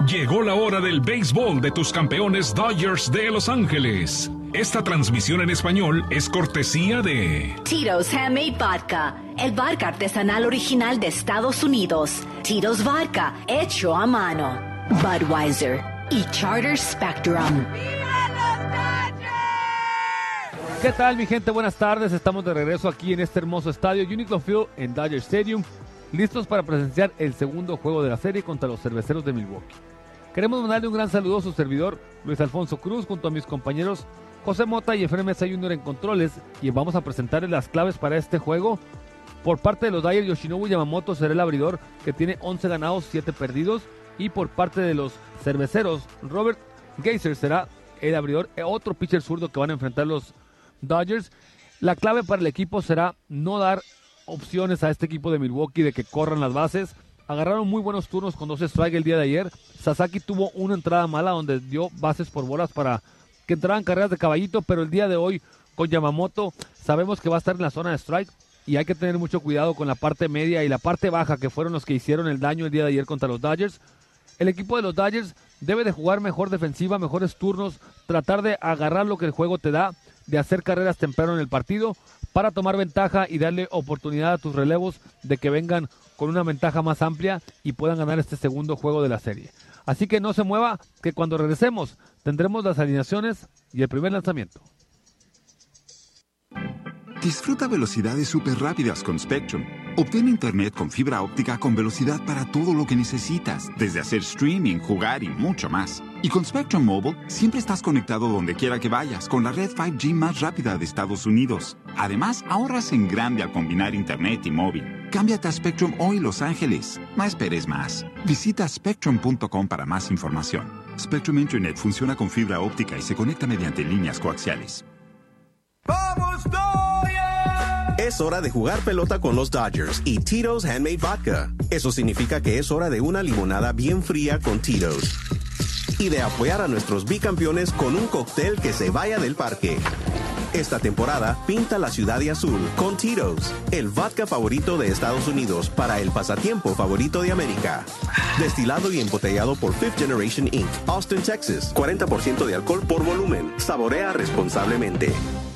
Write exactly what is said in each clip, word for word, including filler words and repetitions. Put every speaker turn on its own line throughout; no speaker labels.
Llegó la hora del béisbol de tus campeones Dodgers de Los Ángeles. Esta transmisión en español es cortesía de
Tito's Handmade Vodka, el vodka artesanal original de Estados Unidos. Tito's Vodka, hecho a mano. Budweiser y Charter Spectrum.
¿Qué tal, mi gente? Buenas tardes. Estamos de regreso aquí en este hermoso estadio Uniqlo Field en Dodger Stadium, listos para presenciar el segundo juego de la serie contra los Cerveceros de Milwaukee. Queremos mandarle un gran saludo a su servidor, Luis Alfonso Cruz, junto a mis compañeros José Mota y Efraín Mesa junior en controles, y vamos a presentarles las claves para este juego. Por parte de los Dodgers, Yoshinobu Yamamoto será el abridor, que tiene once ganados, siete perdidos, y por parte de los Cerveceros, Robert Geyser será el abridor, otro pitcher zurdo que van a enfrentar los Dodgers. La clave para el equipo será no dar opciones a este equipo de Milwaukee de que corran las bases. Agarraron muy buenos turnos con dos strikes el día de ayer. Sasaki tuvo una entrada mala donde dio bases por bolas para que entraran carreras de caballito, pero el día de hoy con Yamamoto sabemos que va a estar en la zona de strike y hay que tener mucho cuidado con la parte media y la parte baja, que fueron los que hicieron el daño el día de ayer contra los Dodgers. El equipo de los Dodgers debe de jugar mejor defensiva, mejores turnos, tratar de agarrar lo que el juego te da, de hacer carreras temprano en el partido para tomar ventaja y darle oportunidad a tus relevos de que vengan con una ventaja más amplia y puedan ganar este segundo juego de la serie. Así que no se mueva, que cuando regresemos tendremos las alineaciones y el primer lanzamiento.
Disfruta velocidades súper rápidas con Spectrum. Obtén internet con fibra óptica con velocidad para todo lo que necesitas, desde hacer streaming, jugar y mucho más. Y con Spectrum Mobile, siempre estás conectado donde quiera que vayas con la red cinco G más rápida de Estados Unidos. Además, ahorras en grande al combinar internet y móvil. Cámbiate a Spectrum hoy, Los Ángeles. No esperes más. Visita spectrum punto com para más información. Spectrum Internet funciona con fibra óptica y se conecta mediante líneas coaxiales.
¡Vamos, Dodgers! Es hora de jugar pelota con los Dodgers y Tito's Handmade Vodka. Eso significa que es hora de una limonada bien fría con Tito's. Y de apoyar a nuestros bicampeones con un cóctel que se vaya del parque. Esta temporada, pinta la ciudad de azul con Tito's, el vodka favorito de Estados Unidos para el pasatiempo favorito de América. Destilado y embotellado por Fifth Generation incorporated, Austin, Texas. cuarenta por ciento de alcohol por volumen. Saborea responsablemente.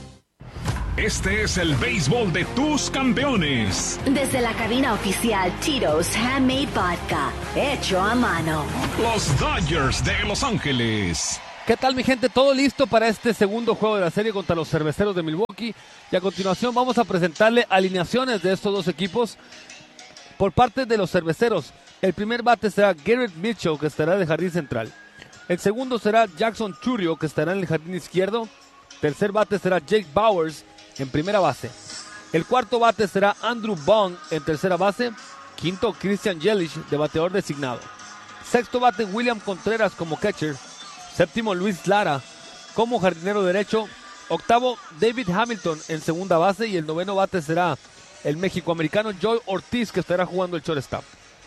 Este es el béisbol de tus campeones.
Desde la cabina oficial Tito's Handmade Vodka, hecho a mano.
Los Dodgers de Los Ángeles.
¿Qué tal, mi gente? Todo listo para este segundo juego de la serie contra los Cerveceros de Milwaukee. Y a continuación vamos a presentarle alineaciones de estos dos equipos. Por parte de los Cerveceros, el primer bate será Garrett Mitchell, que estará en el jardín central. El segundo será Jackson Chourio, que estará en el jardín izquierdo. Tercer bate será Jake Bauers en primera base. El cuarto bate será Andrew Bond en tercera base. Quinto, Christian Yelich de bateador designado. Sexto bate, William Contreras como catcher. Séptimo, Luis Lara como jardinero derecho. Octavo, David Hamilton en segunda base. Y el noveno bate será el mexicoamericano Joey Ortiz, que estará jugando el shortstop.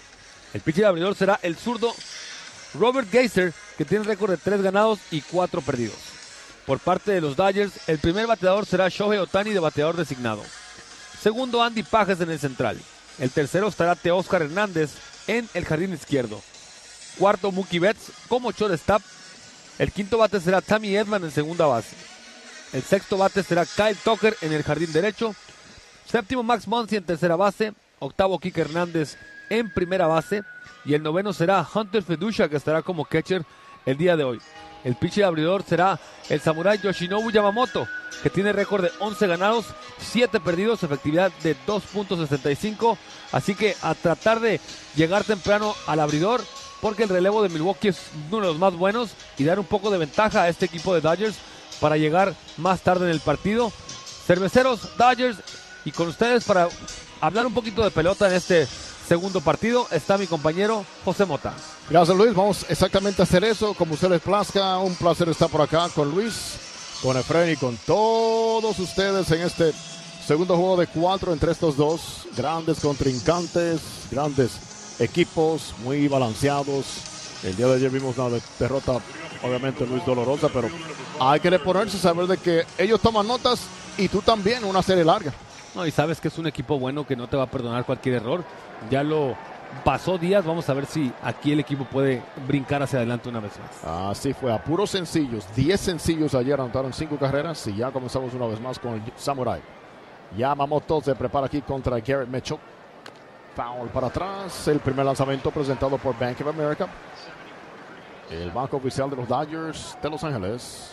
El pitcher abridor será el zurdo Robert Geyser, que tiene récord de tres ganados y cuatro perdidos. Por parte de los Dodgers, el primer bateador será Shohei Ohtani de bateador designado. Segundo, Andy Pages en el central. El tercero estará Teóscar Hernández en el jardín izquierdo. Cuarto, Mookie Betts como shortstop. El quinto bate será Tommy Edman en segunda base. El sexto bate será Kyle Tucker en el jardín derecho. Séptimo, Max Muncy en tercera base. Octavo, Kike Hernández en primera base. Y el noveno será Hunter Feducia, que estará como catcher el día de hoy. El pitcher abridor será el samurái Yoshinobu Yamamoto, que tiene récord de once ganados, siete perdidos, efectividad de dos punto sesenta y cinco. Así que a tratar de llegar temprano al abridor, porque el relevo de Milwaukee es uno de los más buenos, y dar un poco de ventaja a este equipo de Dodgers para llegar más tarde en el partido. Cerveceros, Dodgers, y con ustedes para hablar un poquito de pelota en este segundo partido está mi compañero José Mota.
Gracias, Luis. Vamos exactamente a hacer eso como usted les plazca. Un placer estar por acá con Luis, con Efraín y con todos ustedes en este segundo juego de cuatro entre estos dos grandes contrincantes, grandes equipos muy balanceados. El día de ayer vimos una derrota, obviamente, Luis, dolorosa, pero hay que reponerse, saber de que ellos toman notas y tú también, una serie larga.
No, y sabes que es un equipo bueno que no te va a perdonar cualquier error. Ya lo pasó Díaz, vamos a ver si aquí el equipo puede brincar hacia adelante una vez más.
Así fue, a puros sencillos, diez sencillos ayer, anotaron cinco carreras y ya comenzamos una vez más con el Samurai. Yamamoto se prepara aquí contra Garrett Mitchell. Foul para atrás, el primer lanzamiento presentado por Bank of America. El banco oficial de los Dodgers de Los Ángeles.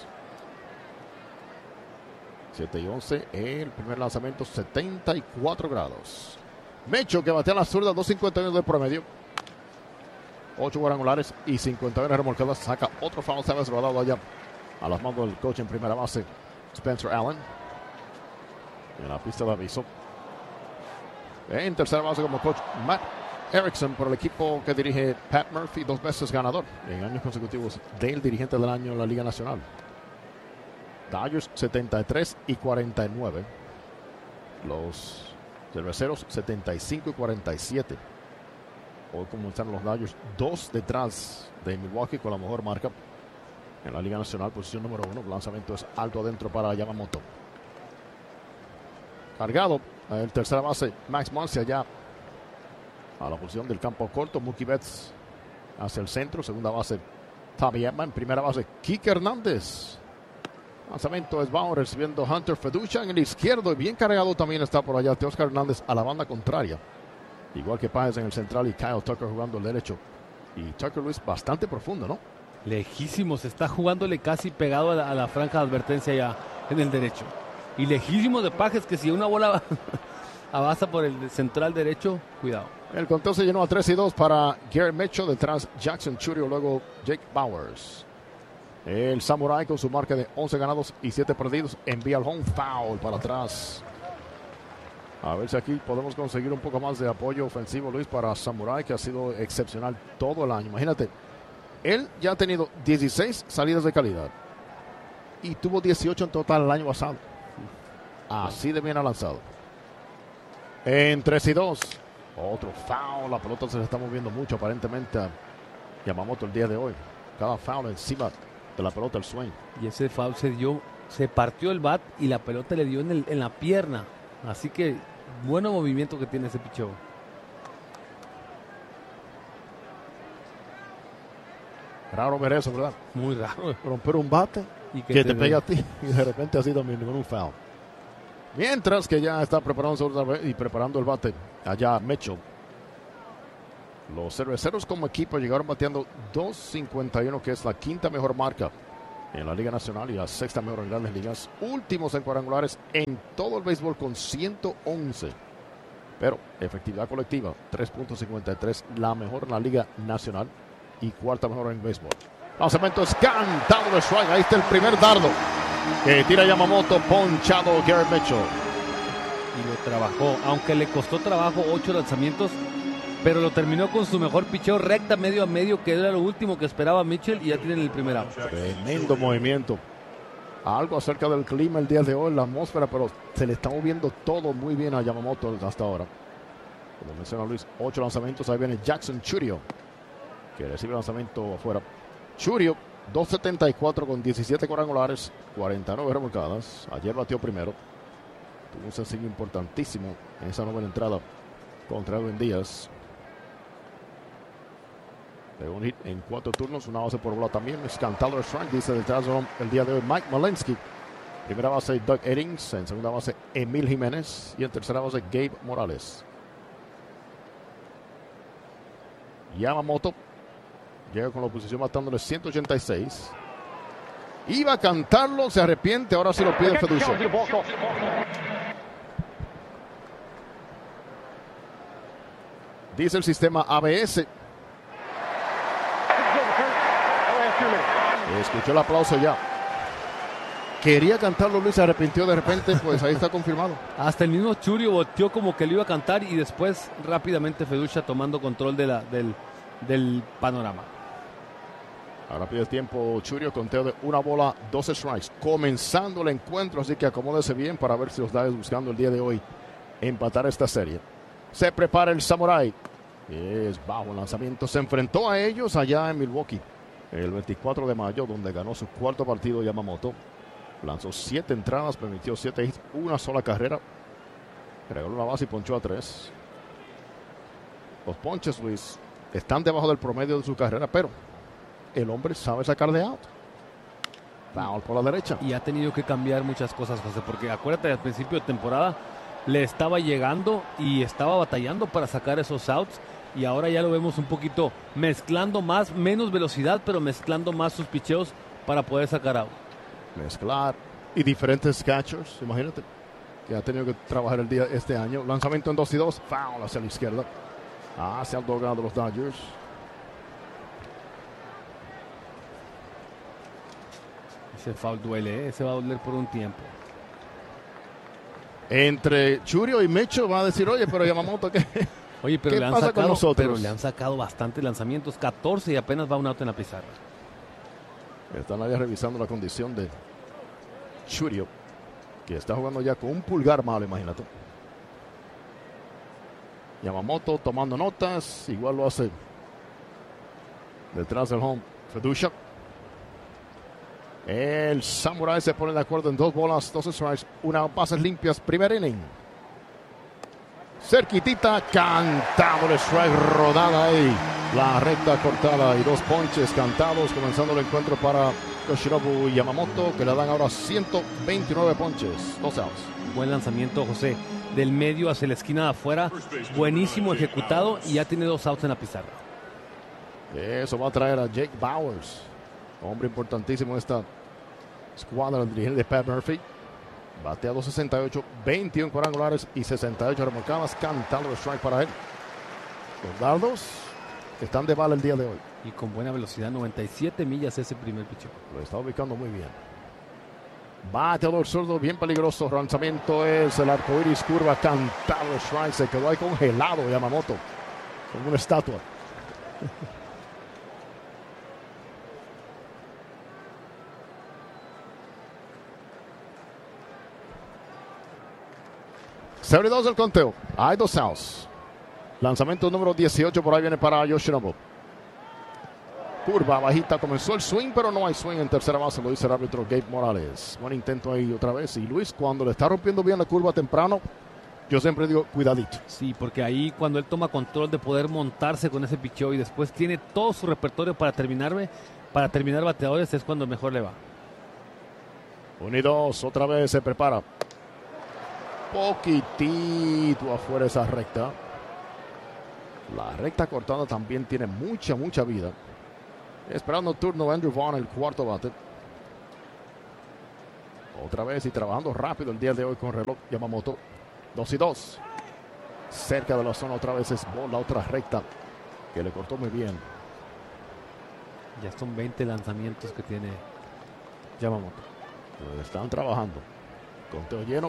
siete y once, el primer lanzamiento, setenta y cuatro grados. Mitchell que batea la zurda, dos cincuenta y uno de promedio. ocho cuadrangulares y cincuenta y uno remolcadas. Saca otro foul, se ha rodado allá a las manos del coach en primera base, Spencer Allen. En la pista de aviso. En tercera base como coach, Matt Erickson por el equipo que dirige Pat Murphy, dos veces ganador en años consecutivos del dirigente del año en la Liga Nacional. Dodgers setenta y tres y cuarenta y nueve. Los Cerveceros setenta y cinco y cuarenta y siete. Hoy como están los Dodgers, dos detrás de Milwaukee con la mejor marca en la Liga Nacional, posición número uno. El lanzamiento es alto adentro para Yamamoto. Cargado el tercera base, Max Muncy allá a la posición del campo corto. Mookie Betts hacia el centro. Segunda base, Tommy Edman. Primera base, Kike Hernández. Lanzamiento es Bauer recibiendo Hunter Feducha en el izquierdo. Y bien cargado también está por allá Teoscar Hernández a la banda contraria. Igual que Páez en el central y Kyle Tucker jugando el derecho. Y Tucker, Luis, bastante profundo, ¿no?
Lejísimos, está jugándole casi pegado a la, a la franja de advertencia ya en el derecho. Y lejísimo de Páez, que si una bola avanza por el central derecho, cuidado.
El conteo se llenó a tres y dos para Garrett Mitchell, detrás Jackson Chourio, luego Jake Bauers. El Samurai con su marca de once ganados y siete perdidos envía el home foul para atrás. A ver si aquí podemos conseguir un poco más de apoyo ofensivo, Luis, para Samurai, que ha sido excepcional todo el año. Imagínate, él ya ha tenido dieciséis salidas de calidad y tuvo dieciocho en total el año pasado. Así de bien ha lanzado. En tres y dos. Otro foul. La pelota se le está moviendo mucho aparentemente a Yamamoto el día de hoy. Cada foul encima de la pelota, el swing.
Y ese foul se dio, se partió el bat y la pelota le dio en, el, en la pierna. Así que buen movimiento que tiene ese picheo.
Raro ver eso, ¿verdad?
Muy raro.
Romper un bate y que, que te, te pega a ti y de repente así también con un foul. Mientras que ya está preparando y preparando el bate allá Mitchell. Los Cerveceros como equipo llegaron bateando dos cincuenta y uno, que es la quinta mejor marca en la Liga Nacional y la sexta mejor en Grandes Ligas. Últimos en cuadrangulares en todo el béisbol con ciento once. Pero efectividad colectiva, tres punto cincuenta y tres, la mejor en la Liga Nacional y cuarta mejor en béisbol. Lanzamiento es cantado de strike. Ahí está el primer dardo que tira Yamamoto, ponchado Garrett Mitchell.
Y lo trabajó, aunque le costó trabajo, ocho lanzamientos, pero lo terminó con su mejor picheo, recta medio a medio, que era lo último que esperaba Mitchell, y ya tienen el primer out.
Tremendo movimiento. Algo acerca del clima el día de hoy, la atmósfera, pero se le está moviendo todo muy bien a Yamamoto hasta ahora. Como menciona Luis, ocho lanzamientos. Ahí viene Jackson Chourio, que recibe el lanzamiento afuera. Chourio, dos setenta y cuatro con diecisiete cuadrangulares, cuarenta y nueve remolcadas. Ayer batió primero. Tuvo un sencillo importantísimo en esa novena entrada contra Edwin Díaz. De un hit en cuatro turnos, una base por bola también. Es cantado el strike, dice detrás el día de hoy Mike Malinsky. Primera base Doug Eddings, en segunda base Emil Jiménez y en tercera base Gabe Morales. Yamamoto llega con la oposición matándole ciento ochenta y seis. Iba a cantarlo, se arrepiente, ahora sí lo pide Feducha. Dice el sistema A B S. Escuchó el aplauso ya. Quería cantarlo, Luis, se arrepintió de repente, pues ahí está confirmado.
Hasta el mismo Chourio volteó como que lo iba a cantar y después rápidamente Feducha tomando control de la, del, del panorama.
Ahora pide tiempo Chourio, conteo de una bola, doce strikes. Comenzando el encuentro, así que acomódese bien para ver si los Dodgers buscando el día de hoy empatar esta serie. Se prepara el Samurai. Es bajo el lanzamiento. Se enfrentó a ellos allá en Milwaukee el veinticuatro de mayo, donde ganó su cuarto partido Yamamoto. Lanzó siete entradas, permitió siete hits, una sola carrera. Regaló una base y ponchó a tres. Los ponches, Luis, están debajo del promedio de su carrera, pero el hombre sabe sacar de out. Foul por la derecha.
Y ha tenido que cambiar muchas cosas, José, porque acuérdate, al principio de temporada le estaba llegando y estaba batallando para sacar esos outs, y ahora ya lo vemos un poquito mezclando más, menos velocidad, pero mezclando más sus picheos para poder sacar out.
Mezclar y diferentes catchers, imagínate, que ha tenido que trabajar el día este año. Lanzamiento en dos y dos, foul hacia la izquierda, hacia el dogado de los Dodgers.
Ese foul duele, ¿eh? Ese va a doler por un tiempo.
Entre Churio y Mecho va a decir, oye, pero Yamamoto, ¿qué,
oye, pero
¿qué
le han
pasa
sacado,
con nosotros?
Pero le han sacado bastantes lanzamientos, catorce, y apenas va un out en la pizarra.
Están allá revisando la condición de Churio, que está jugando ya con un pulgar malo, imagínate. Yamamoto tomando notas, igual lo hace detrás del home Fedusha. El Samurai se pone de acuerdo en dos bolas, dos strikes, una bases limpias, primer inning. Cerquitita, cantado el strike, rodada ahí. La recta cortada y dos ponches cantados, comenzando el encuentro para Yoshinobu Yamamoto, que le dan ahora ciento veintinueve ponches, dos outs.
Buen lanzamiento, José, del medio hacia la esquina de afuera, buenísimo ejecutado, y ya tiene dos outs en la pizarra.
Eso va a traer a Jake Bauers, hombre importantísimo en esta escuadra del dirigente de Pat Murphy. Batea dos sesenta y ocho, veintiuno cuadrangulares y sesenta y ocho remolcadas, cantando el strike para él. Los dardos están de bala el día de hoy.
Y con buena velocidad, noventa y siete millas ese primer picheo.
Lo está ubicando muy bien. Bateador zurdo, bien peligroso. Lanzamiento es el arco iris, curva, cantado el strike. Se quedó ahí congelado Yamamoto, como una estatua. setenta y dos el conteo. Hay dos outs. Lanzamiento número dieciocho, por ahí viene para Yoshinobu. Curva bajita, comenzó el swing, pero no hay swing en tercera base, lo dice el árbitro Gabe Morales. Buen intento ahí otra vez. Y Luis, cuando le está rompiendo bien la curva temprano, yo siempre digo, cuidadito.
Sí, porque ahí cuando él toma control de poder montarse con ese picheo y después tiene todo su repertorio para terminarme, para terminar bateadores, es cuando mejor le va.
uno y dos, otra vez se prepara. Poquitito afuera esa recta. La recta cortada también tiene mucha, mucha vida. Esperando turno Andrew Vaughn, el cuarto bate. Otra vez y trabajando rápido el día de hoy con reloj Yamamoto. dos y dos. Cerca de la zona otra vez es bola, otra recta que le cortó muy bien.
Ya son veinte lanzamientos que tiene Yamamoto.
Pues están trabajando. Conteo lleno.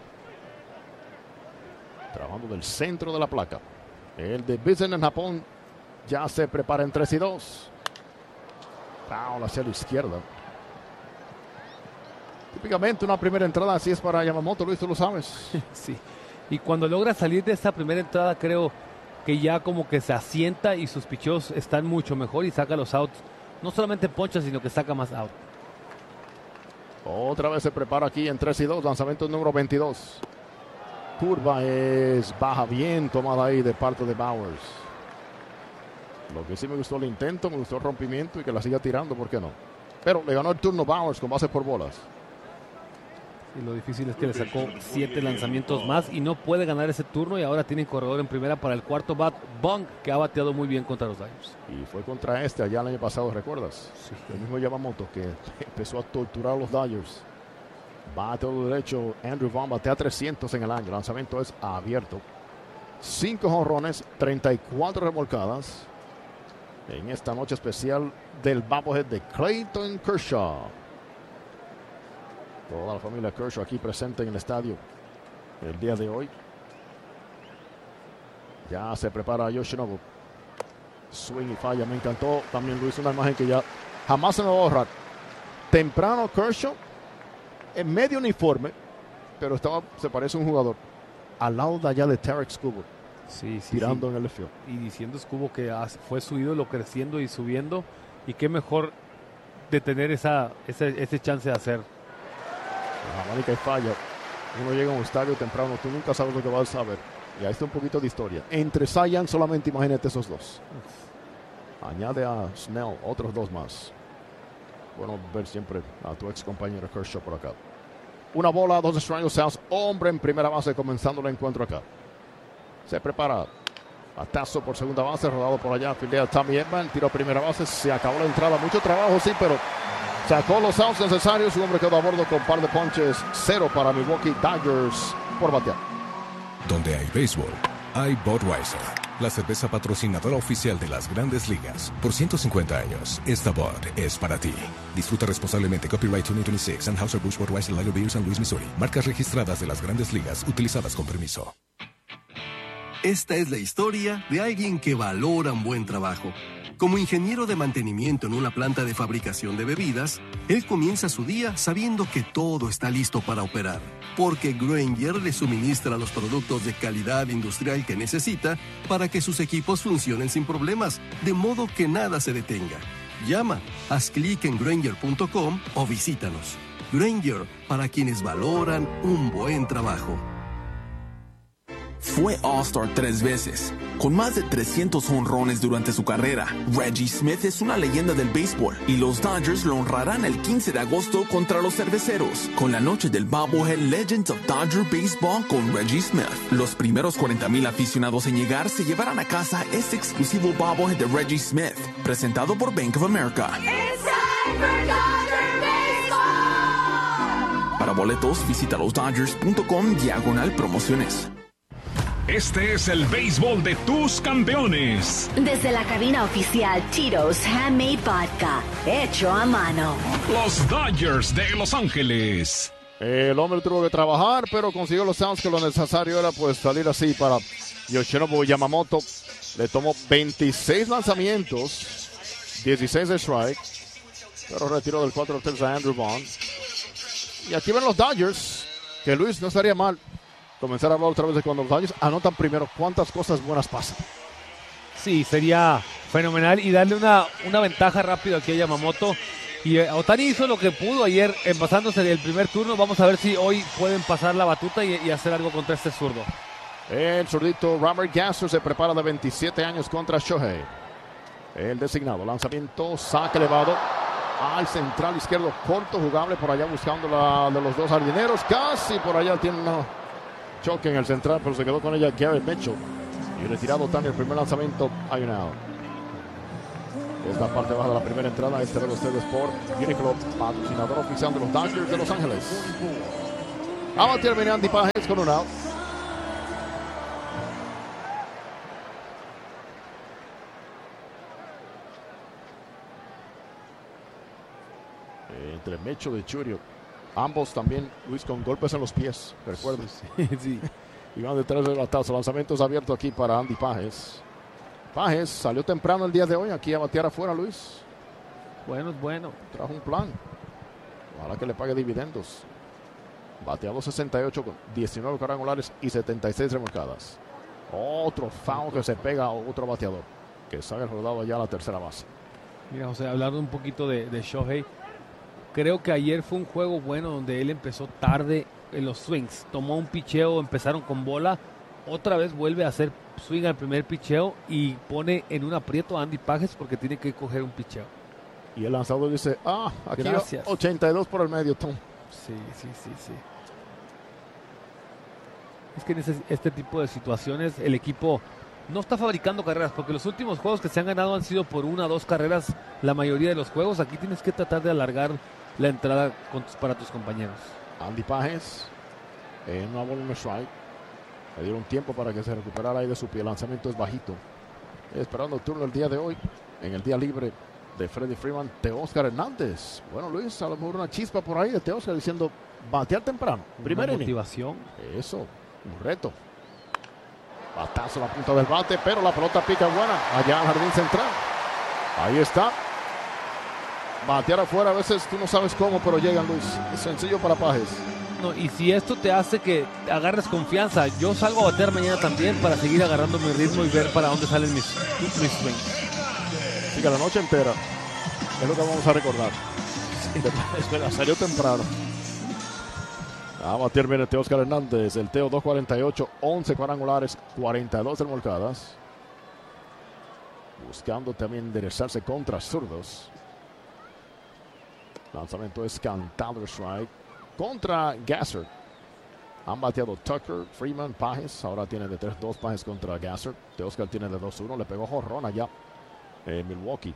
Trabajando del centro de la placa. El de Bison en Japón ya se prepara en tres y dos. Foul hacia la izquierda. Típicamente una primera entrada así es para Yamamoto, Luis, tú lo sabes.
Sí. Y cuando logra salir de esta primera entrada, creo que ya como que se asienta y sus picheos están mucho mejor y saca los outs. No solamente poncha, sino que saca más out.
Otra vez se prepara aquí en tres y dos. Lanzamiento número veintidós. Curva es baja, bien tomada ahí de parte de Bauers. Lo que sí me gustó el intento, me gustó el rompimiento y que la siga tirando, ¿por qué no? Pero le ganó el turno Bauers con bases por bolas.
Y lo difícil es que le sacó siete lanzamientos más y no puede ganar ese turno, y ahora tiene corredor en primera para el cuarto bat, Bong, que ha bateado muy bien contra los Dodgers.
Y fue contra este allá el año pasado, ¿recuerdas?
Sí.
El mismo Yamamoto que empezó a torturar a los Dodgers. Bateador derecho, Andrew Vaughn batea trescientos en el año. El lanzamiento es abierto. cinco jonrones, treinta y cuatro remolcadas en esta noche especial del bobblehead de Clayton Kershaw. Toda la familia Kershaw aquí presente en el estadio el día de hoy. Ya se prepara Yoshinobu. Swing y falla, me encantó también, Luis, una imagen que ya jamás se me va a borrar. Temprano Kershaw en medio uniforme, pero estaba, se parece a un jugador al lado de allá de Tarek Skubal,
sí, sí,
tirando
sí.
en el field.
Y diciendo Skubal que fue su ídolo, creciendo y subiendo, y qué mejor de tener esa, ese, ese chance de hacer.
La manica y falla. Uno llega a un estadio temprano, tú nunca sabes lo que vas a ver. Y ahí está un poquito de historia. Entre Cy Young solamente imagínate esos dos. Añade a Snell otros dos más. Bueno, ver siempre a tu ex compañero Kershaw por acá. Una bola, dos strikes, South. Hombre en primera base comenzando el encuentro acá. Se prepara. Batazo por segunda base, rodado por allá. Fildea Tommy Edman, tiro a primera base. Se acabó la entrada. Mucho trabajo, sí, pero sacó los outs necesarios. Su hombre quedó a bordo con un par de ponches. Cero para Milwaukee Dodgers por batear.
Donde hay béisbol, hay Budweiser, la cerveza patrocinadora oficial de las Grandes Ligas. Por ciento cincuenta años, esta Bud es para ti. Disfruta responsablemente. Copyright dos mil veintiséis. Anheuser-Busch Budweiser Lager Beer, San Luis, Missouri. Marcas registradas de las Grandes Ligas, utilizadas con permiso.
Esta es la historia de alguien que valora un buen trabajo. Como ingeniero de mantenimiento en una planta de fabricación de bebidas, él comienza su día sabiendo que todo está listo para operar, porque Grainger le suministra los productos de calidad industrial que necesita para que sus equipos funcionen sin problemas, de modo que nada se detenga. Llama, haz clic en Grainger punto com o visítanos. Grainger, para quienes valoran un buen trabajo.
Fue All-Star tres veces, con más de trescientos jonrones durante su carrera. Reggie Smith es una leyenda del béisbol y los Dodgers lo honrarán el quince de agosto contra los Cerveceros, con la noche del Bobblehead Legends of Dodger Baseball con Reggie Smith. Los primeros cuarenta mil aficionados en llegar se llevarán a casa este exclusivo Bobblehead de Reggie Smith, presentado por Bank of America.
It's time for Dodger Baseball.
Para boletos, visita los dodgers punto com diagonal promociones.
Este es el béisbol de tus campeones.
Desde la cabina oficial Tito's Handmade Vodka, hecho a mano.
Los Dodgers de Los Ángeles.
El hombre tuvo que trabajar, pero consiguió los outs, que lo necesario era pues salir así para Yoshinobu Yamamoto. Le tomó veintiséis lanzamientos, dieciséis de strike, pero retiró del cuatro tres a Andrew Vaughn. Y aquí ven los Dodgers, que Luis no estaría mal comenzar a hablar otra vez de cuando los Dodgers anotan primero. ¿Cuántas cosas buenas pasan?
Sí, sería fenomenal y darle una, una ventaja rápido aquí a Yamamoto. Y eh, Ohtani hizo lo que pudo ayer en pasándose el primer turno. Vamos a ver si hoy pueden pasar la batuta y, y hacer algo contra este zurdo.
El zurdito Robert Gasser se prepara de veintisiete años contra Shohei. El designado, lanzamiento, saque elevado al central izquierdo, corto, jugable por allá buscando la de los dos jardineros. Casi por allá tiene una choque en el central, pero se quedó con ella Garrett Mitchell. Y retirado también el primer lanzamiento. Hay una out. Es la parte baja de la primera entrada. Este de ustedes por Uniqlo, patrocinador oficial de los Dodgers de Los Ángeles. A batear viene Andy Pages con un out. Entre Mitchell y Churio. Ambos también, Luis, con golpes en los pies, recuerdo.
Sí, sí.
Y van detrás del batazo. Lanzamientos abiertos aquí para Andy Pages. Pages salió temprano el día de hoy aquí a batear afuera, Luis.
Bueno, es bueno.
Trajo un plan. Ojalá que le pague dividendos. Bateado sesenta y ocho con diecinueve cuadrangulares y setenta y seis remolcadas. Otro foul que se pega a otro bateador, que sale rodado ya a la tercera base.
Mira, José, hablando un poquito de, de Shohei. Creo que ayer fue un juego bueno donde él empezó tarde en los swings. Tomó un picheo, empezaron con bola. Otra vez vuelve a hacer swing al primer picheo y pone en un aprieto a Andy Pages porque tiene que coger un picheo.
Y el lanzador dice, ah, aquí
Gracias.
ochenta y dos por el medio, Tom.
Sí, sí, sí, sí. Es que en ese, este tipo de situaciones el equipo no está fabricando carreras, porque los últimos juegos que se han ganado han sido por una o dos carreras la mayoría de los juegos. Aquí tienes que tratar de alargar la entrada con tus, para tus compañeros.
Andy Pages en una bola, un strike. Le dieron tiempo para que se recuperara ahí de su pie. El lanzamiento es bajito. Esperando el turno el día de hoy. En el día libre de Freddie Freeman, Teóscar Hernández. Bueno, Luis, a lo mejor una chispa por ahí de Teóscar diciendo batear temprano. Primera
motivación.
Eso, un reto. Batazo a la punta del bate, pero la pelota pica buena allá al jardín central. Ahí está. Batear afuera, a veces tú no sabes cómo, pero llegan, Luis. Es sencillo para Pages.
No, y si esto te hace que agarres confianza, yo salgo a batear mañana también para seguir agarrando mi ritmo y ver para dónde salen mis, mis swings.
Así que la noche entera es lo que vamos a recordar. Salió temprano. A batir viene Teóscar Hernández. El Teo dos cuarenta y ocho, once cuadrangulares, cuarenta y dos remolcadas. Buscando también enderezarse contra zurdos. Lanzamiento es cantado, strike. Contra Gasser. Han bateado Tucker, Freeman, Pajes. Ahora tiene de tres dos Pajes contra Gasser. Teóscar tiene de dos uno. Le pegó jorrón allá en Milwaukee.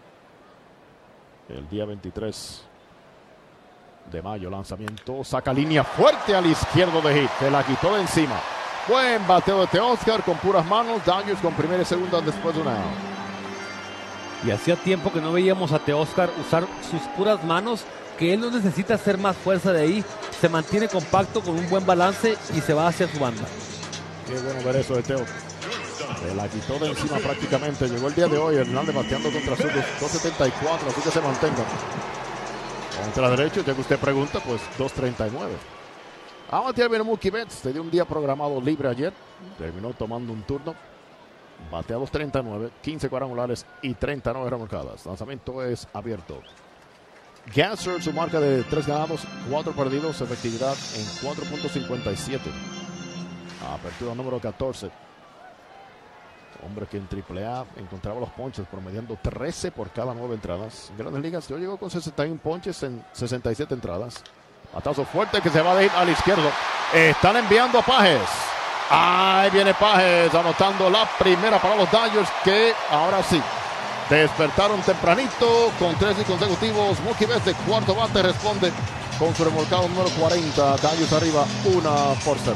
El día veintitrés de mayo. Lanzamiento. Saca línea fuerte al izquierdo de hit. Se la quitó de encima. Buen bateo de Teóscar con puras manos. Dodgers con primera y segunda después de una out.
Y hacía tiempo que no veíamos a Teóscar usar sus puras manos, que él no necesita hacer más fuerza de ahí. Se mantiene compacto con un buen balance y se va hacia su banda.
Qué bueno ver eso de Teo. Se la quitó de encima prácticamente. Llegó el día de hoy Hernández bateando contra zurdos dos setenta y cuatro, así que se mantenga. Contra derecho, ya que usted pregunta, pues dos treinta y nueve. A batear viene Mookie Betts. Tenía un día programado libre ayer. Terminó tomando un turno. Batea dos treinta y nueve, quince cuadrangulares y treinta y nueve remolcadas. Lanzamiento es abierto. Gasser, su marca de tres ganados, cuatro perdidos, efectividad en cuatro punto cincuenta y siete. Apertura número catorce. Hombre que en triple A encontraba los ponches promediando trece por cada nueve entradas. En Grandes Ligas yo llegó con sesenta y uno ponches en sesenta y siete entradas. Batazo fuerte que se va de hit al izquierdo. Están enviando a Pajes. Ahí viene Pajes anotando la primera para los Dodgers, que ahora sí despertaron tempranito con tres y consecutivos. Mookie Betts de cuarto bate responde con su remolcado número cuarenta. Dodgers arriba uno por cero.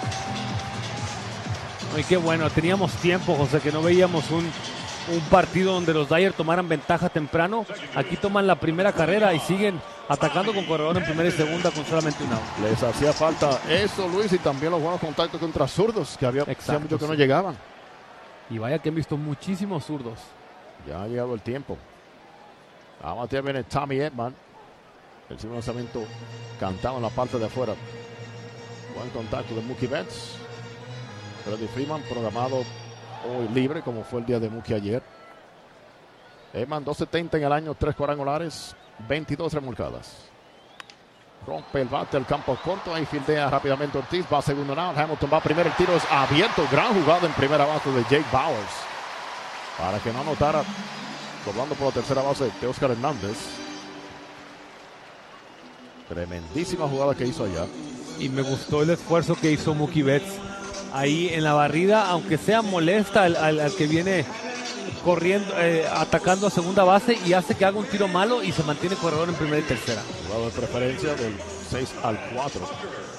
Ay, qué bueno, teníamos tiempo, José, que no veíamos un, un partido donde los Dodgers tomaran ventaja temprano. Aquí toman la primera carrera y siguen atacando con corredor en primera y segunda con solamente un out.
Les hacía falta eso, Luis, y también los buenos contactos contra zurdos, que había hacía mucho que no llegaban.
Y vaya que han visto muchísimos zurdos.
Ya ha llegado el tiempo. A batear viene Tommy Edman. El segundo lanzamiento cantado en la parte de afuera. Buen contacto de Mookie Betts. Freddie Freeman programado hoy libre, como fue el día de Mookie ayer. Edman dos setenta en el año, tres cuadrangulares, veintidós remolcadas. Rompe el bate al campo corto, ahí fildea rápidamente Ortiz, va a segundo out, Hamilton va primero, el tiro es abierto, gran jugada en primera base de Jake Bauers. Para que no anotara, doblando por la tercera base de Oscar Hernández. Tremendísima jugada que hizo allá.
Y me gustó el esfuerzo que hizo Mookie Betts ahí en la barrida, aunque sea molesta al, al, al que viene corriendo, eh, atacando a segunda base, y hace que haga un tiro malo y se mantiene corredor en primera y tercera.
Jugada de preferencia del seis al cuatro.